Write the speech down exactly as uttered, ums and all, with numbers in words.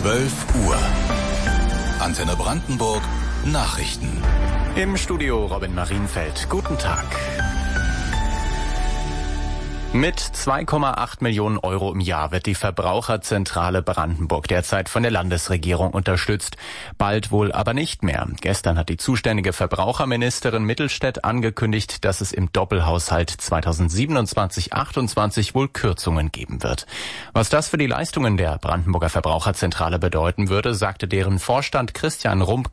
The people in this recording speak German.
zwölf Uhr. Antenne Brandenburg Nachrichten. Im Studio Robin Marienfeld. Guten Tag. Mit zwei Komma acht Millionen Euro im Jahr wird die Verbraucherzentrale Brandenburg derzeit von der Landesregierung unterstützt. Bald wohl aber nicht mehr. Gestern hat die zuständige Verbraucherministerin Mittelstädt angekündigt, dass es im Doppelhaushalt zweitausendsiebenundzwanzig achtundzwanzig wohl Kürzungen geben wird. Was das für die Leistungen der Brandenburger Verbraucherzentrale bedeuten würde, sagte deren Vorstand Christian Rump